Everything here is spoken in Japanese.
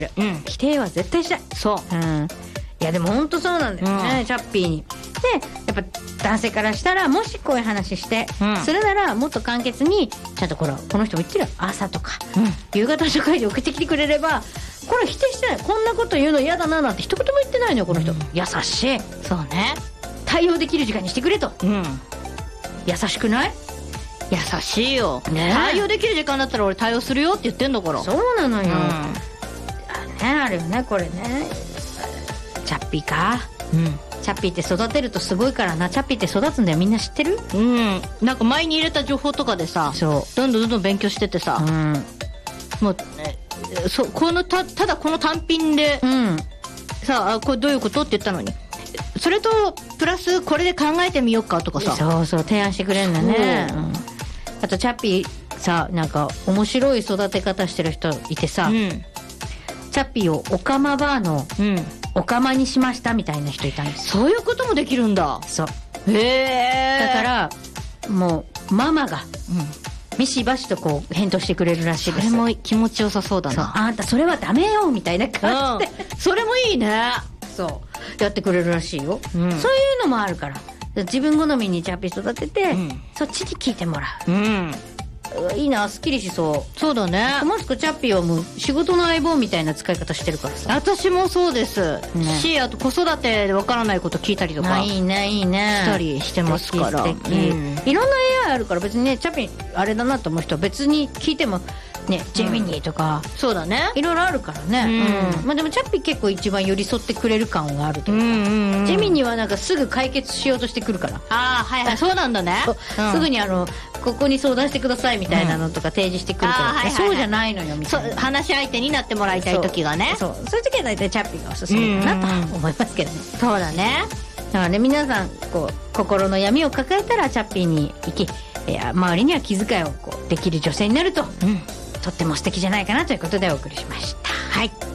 否定は絶対しない。 そう。 いやでも本当そうなんだよね、チャッピーに。でやっぱ男性からしたら、もしこういう話してするなら、もっと簡潔にちゃんとこの人も言ってるよ、朝とか、夕方とかに送ってきてくれれば、これ否定してない。こんなこと言うの嫌だななんて一言も言ってないのよこの人。優しい。 そうね。 対応できる時間にしてくれと。優しくない？ 優しいよ、ね、対応できる時間だったら俺対応するよって言ってんだから。 そうなのよ、あるよねこれね。チャッピーか。チャッピーって育てるとすごいからな。チャッピーって育つんだよ、みんな知ってる？ なんか前に入れた情報とかでさ、どんどん勉強しててさ、もうただこの単品で、さあこれどういうことって言ったのに、それとプラスこれで考えてみようかとかさ、 そう提案してくれるんだね。あとチャッピーさ、なんか面白い育て方してる人いてさ、チャッピーをオカマバーのオカマにしましたみたいな人いたんです。 そういうこともできるんだ。 そう。だからもうママがみしばしとこう返答してくれるらしいです。 それも気持ちよさそうだな。 あんたそれはダメよみたいな感じで、 それもいいね。 そうやってくれるらしいよ、そういうのもあるから、自分好みにチャッピー育てて、そっちに聞いてもらう、いいな、すっきりしそう。 そうだね。 マスクチャッピーはもう仕事の相棒みたいな使い方してるからさ。 私もそうです、し、あと子育てでわからないこと聞いたりとか、 いいねしたりしてますから。 素敵、いろんな AI あるから別にね、チャッピーあれだなと思う人は別に聞いてもね、ジェミニーとか、 そうだね、 いろいろあるからね、まあでもチャッピー結構一番寄り添ってくれる感があるというか、ジェミニーはなんかすぐ解決しようとしてくるから、 そうなんだね。 すぐにここに相談してくださいみたいなのとか提示してくるから、そうじゃないのよみたいな、 話し相手になってもらいたい時がね、 そういう時は大体チャッピーがおすすめかなと思いますけどね。 そうだね。 だからね、皆さんこう心の闇を抱えたらチャッピーに行き、周りには気遣いをこうできる女性になると、とっても素敵じゃないかなということでお送りしました。 はい。